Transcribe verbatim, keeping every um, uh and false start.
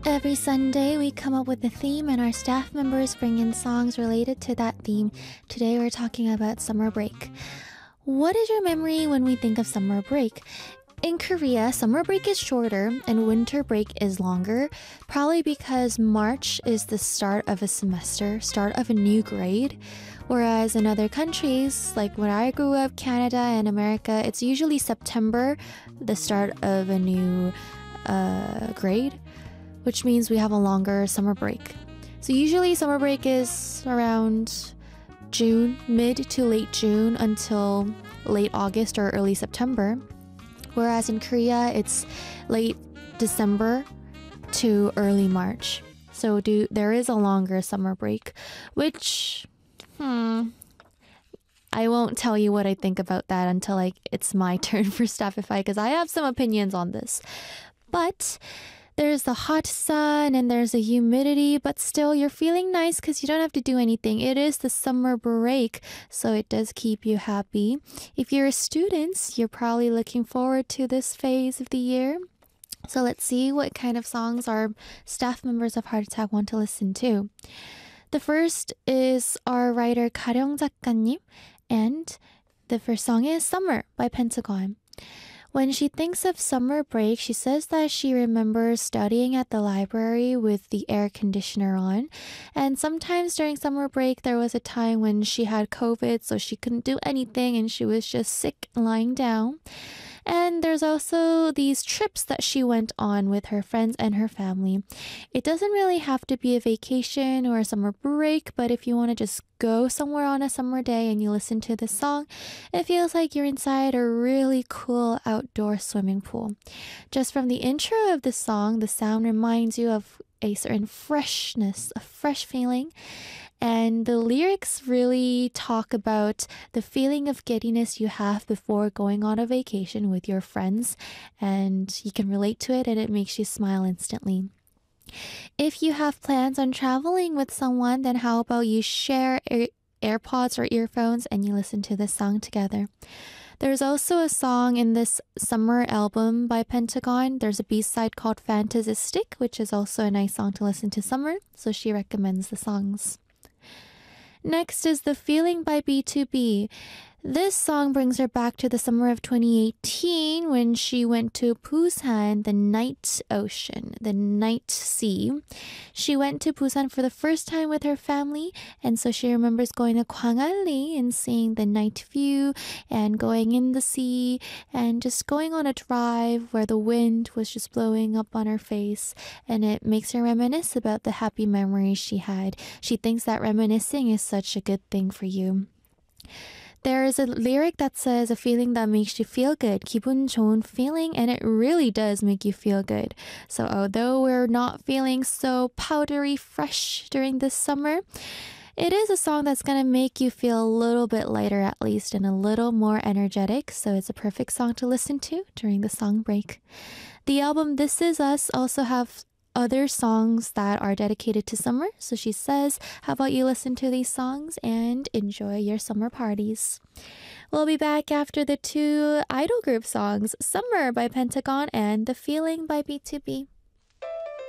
Every Sunday, we come up with a theme, and our staff members bring in songs related to that theme. Today, we're talking about summer break. What is your memory when we think of summer break? In Korea, summer break is shorter and winter break is longer, probably because March is the start of a semester, start of a new grade. Whereas in other countries, like when I grew up, Canada and America, it's usually September, the start of a new uh, grade, which means we have a longer summer break. So usually summer break is around June, mid to late June until late August or early September. Whereas in Korea, it's late December to early March. So do there is a longer summer break, which, hmm, I won't tell you what I think about that until like it's my turn for Staffify, because I have some opinions on this. But there's the hot sun and there's the humidity, but still you're feeling nice because you don't have to do anything. It is the summer break, so it does keep you happy. If you're students, you're probably looking forward to this phase of the year. So let's see what kind of songs our staff members of Heart Attack want to listen to. The first is our writer 가령 작가님, and the first song is Summer by Pentagon. When she thinks of summer break, she says that she remembers studying at the library with the air conditioner on. And sometimes during summer break, there was a time when she had COVID, so she couldn't do anything and she was just sick lying down. And there's also these trips that she went on with her friends and her family. It doesn't really have to be a vacation or a summer break, but if you want to just go somewhere on a summer day and you listen to this song, it feels like you're inside a really cool outdoor swimming pool. Just from the intro of the song, the sound reminds you of a certain freshness, a fresh feeling. And the lyrics really talk about the feeling of giddiness you have before going on a vacation with your friends. And you can relate to it and it makes you smile instantly. If you have plans on traveling with someone, then how about you share Air- AirPods or earphones and you listen to this song together. There's also a song in this summer album by Pentagon. There's a B-side called Fantasistic, which is also a nice song to listen to summer. So she recommends the songs. Next is The Feeling by B two B. This song brings her back to the summer of twenty eighteen when she went to Busan, the night ocean, the night sea. She went to Busan for the first time with her family, and so she remembers going to Gwangalli and seeing the night view and going in the sea and just going on a drive where the wind was just blowing up on her face, and it makes her reminisce about the happy memories she had. She thinks that reminiscing is such a good thing for you. There is a lyric that says a feeling that makes you feel good, 기분 좋은 feeling, and it really does make you feel good. So although we're not feeling so powdery fresh during this summer, it is a song that's going to make you feel a little bit lighter at least and a little more energetic, so it's a perfect song to listen to during the song break. The album This Is Us also have other songs that are dedicated to summer. So she says, how about you listen to these songs and enjoy your summer parties? We'll be back after the two idol group songs, Summer by Pentagon and The Feeling by B two B.